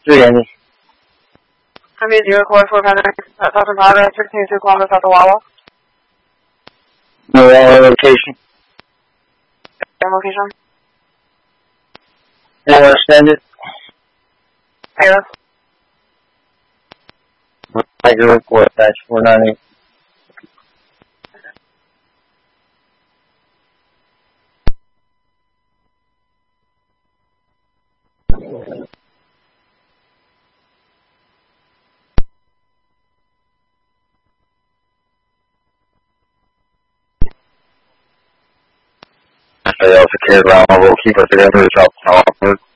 3 Andy. I'm using you record for Dr. Progress, 16 kilometers south of Wawa. No location. Location? You want to send it? Yes. Like your report, that's 498. Alpha Care Ground Level, keep us together, South Tower.